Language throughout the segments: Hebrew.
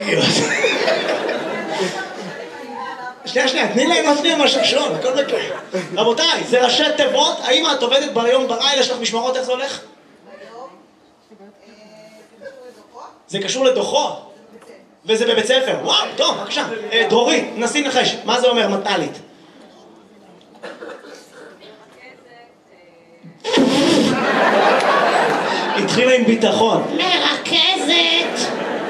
שנייה, תני להם לפני משהו שלום, הכל מקרה. רבותיי, זה ראשי תיבות, האם את עובדת ביום בלילה, יש לך משמרות, איך זה הולך? זה קשור לדוחות. וזה בבית ספר. וואו, טוב, בבקשה. דרורית, נסי נחש, מה זה אומר מטלית? התחילה עם ביטחון. מרכזת.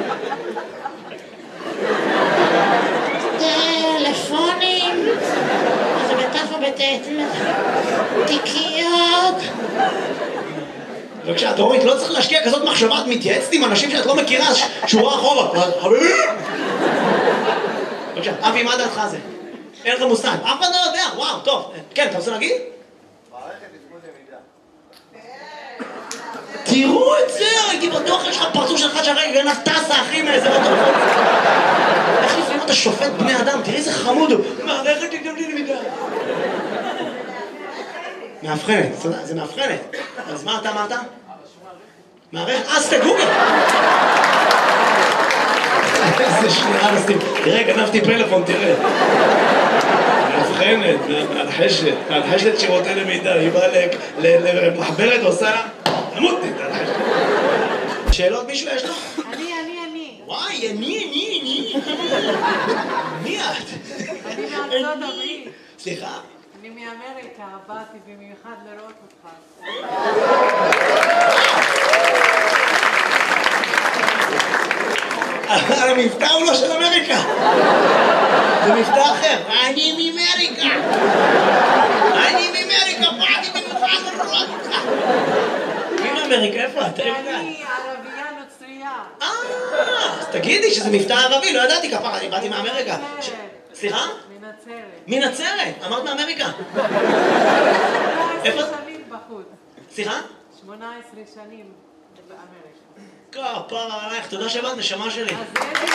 טלפונים. זה בתף ובטט. תיקיות. בבקשה, דרורית, לא צריך להשקיע כזאת מחשבה, את מתייעצת עם אנשים שאת לא מכירה, שורה אחורה. חביבי! בבקשה, אבי, מה דעתך זה? אין לך מושג. אף אחד לא יודע, וואו, טוב. כן, אתה רוצה להגיד? מערכת תפקוד למידה. תראו את זה, הייתי בטוח, יש לך פרצוף שלך שהרגע גנב טסה, אחי, מאיזה בטוח. איך לפעמים אתה שופט בני אדם? תראי איזה חמוד הוא. מערכת תפקוד למידה. מאבחנת, זה מאבחנת. אז מה אתה אמרת? מערכת, אז תגוגל. איזה שנייה נסים. תראה, גנבתי פלאפון, תראה. מאבחנת, מהלחשת שירותי למידה. היא באה למחברת ועושה לה, נמות נית, הלחשת. שאלות מישהו יש לו? אני. וואי, אני. מי את? אני מארצות הברית. סליחה? אני מאמריקה, באתי במיוחד לראות אותך. המבטא הוא לא של אמריקה. זה מבטא אחר. אני מאמריקה. באתי במיוחד לראות אותך. מי מאמריקה? איפה את? אני ערבייה נוצרייה. אז תגידי שזה מבטא ערבי, לא ידעתי כפרה, אני באתי מאמריקה. סליחה? מנצרת. מנצרת, אמרת מאמריקה. 18 שנים בחוץ. סליחה? 18 שנים באמריקה. כפרה עלייך, תודה שבאת, נשמה שלי. אז איזה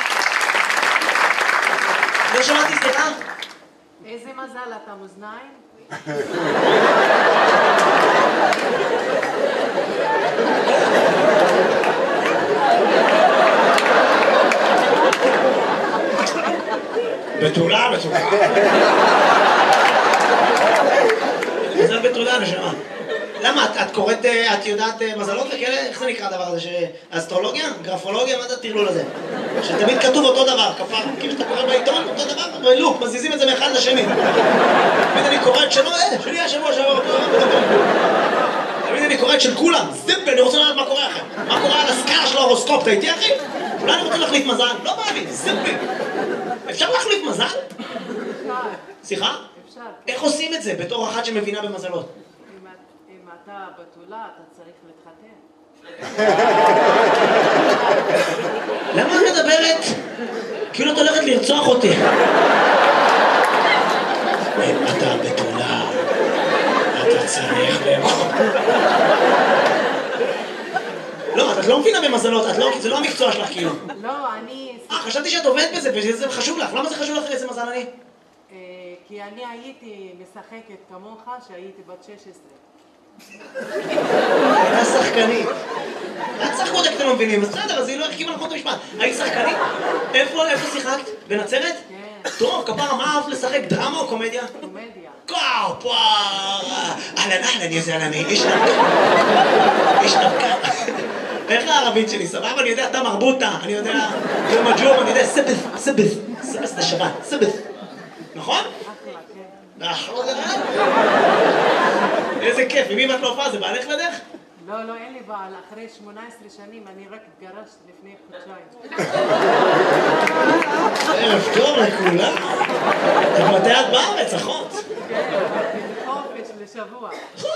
לא שמעתי, סליחה? איזה מזל, אתה מאזניים? בתולה. מזל בתולה, נשמה. למה? את קוראת, את יודעת מזלות וכאלה? איך זה נקרא הדבר הזה? אסטרולוגיה? גרפולוגיה? מה זה הטרלול הזה? שתמיד כתוב אותו דבר, כפר. כאילו שאתה קורא בעיתון, אותו דבר, לוק, מזיזים את זה מאחד לשני. תמיד אני קורא את שלו, שלי השבוע שעבר אותו. תמיד אני קורא את של כולם. זיפ, אני רוצה לדעת מה קורה אחר. מה קורה על הסקאלה של ההורוסקופ, אתה איתי אחי? אולי אני רוצה להחליף מזל? לא בא לי, זיפ. אפשר להחליף מזל? אפשר. סליחה? אפשר. איך עושים את זה בתור אחת שמבינה במזלות? אם אתה בתולה, אתה צריך להתחתן. למה את מדברת? כאילו את הולכת לרצוח אותי. אם אתה בתולה, אתה צריך לאכול. לא, את לא מבינה במזלות, זה לא המקצוע שלך כאילו. לא, אני... חשבתי שאת עובדת בזה וזה חשוב לך. למה זה חשוב לך איזה מזל אני? כי אני הייתי משחקת כמוך שהייתי בת 16. הייתה שחקנית. את שחקות איך אתם לא מבינים, אז בסדר, אז היא לא החכימה נכון את המשפט. היית שחקנית? איפה שיחקת? בנצרת? כן. טוב, כפרה, מה אהבת לשחק? דרמה או קומדיה? קומדיה. כפרה! אהלן, יא זלמי, איש נבקה. איך הערבית שלי? סבבה? אני יודע, אתה מרבוטה, אני יודע, יום הג'ור, אני יודע, סבס זה שבת, סבס. נכון? אחלה, כן. נכון, איזה כיף, עם מי את לא הופעה? זה בעלך לדרך? לא, אין לי בעל. אחרי 18 שנים אני רק התגרשת לפני חודשיים. ערב טוב לכולם. מתי את בארץ, אחות? כן, חופש לשבוע.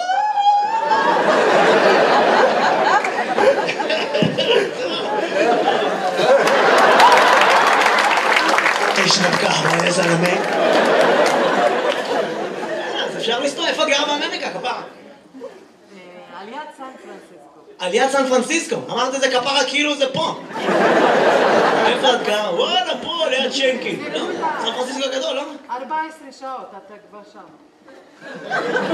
איש נבקה, מה איזה זלמי? אז אפשר לסתור, איפה את גרה באמריקה, כפרה? על יד סן פרנסיסקו. על יד סן פרנסיסקו, אמרת את זה כפרה כאילו זה פה. איפה את גרה? וואלה, פה, ליד שנקין. לא? סן פרנסיסקו גדול, לא? 14 שעות, אתה כבר שם.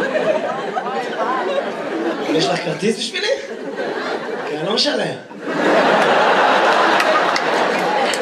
יש לך כרטיס בשבילי? כי אני לא משלם.